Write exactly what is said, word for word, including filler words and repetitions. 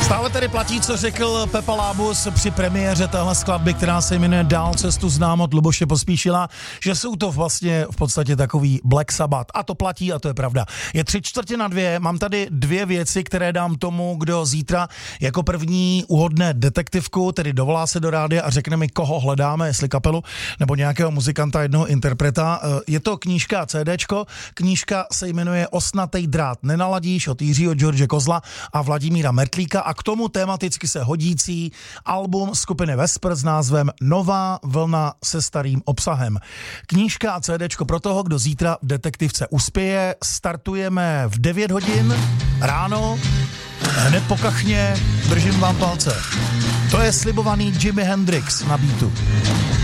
Stále tedy platí, co řekl Pepa Lábus při premiéře téhle skladby, která se jmenuje Dál cestu znám od Luboše Pospíšila, že jsou to vlastně v podstatě takový Black Sabbath. A to platí a to je pravda. Je tři čtvrtě na dvě, mám tady dvě věci, které dám tomu, kdo zítra jako první uhodne detektivku, tedy dovolá se do rádia a řekne mi, koho hledáme, jestli kapelu nebo nějakého muzikanta, jednoho interpreta. Je to knížka CDčko, knížka se jmenuje Osnatej drát nenaladíš od Jiřího George Kozla a Vladimíra Mertlíka a k tomu tematicky se hodící album skupiny Vesper s názvem Nová vlna se starým obsahem. Knížka a CDčko pro toho, kdo zítra v detektivce uspěje. Startujeme v devět hodin ráno, hned po kachně, držím vám palce. To je slibovaný Jimi Hendrix na beatu.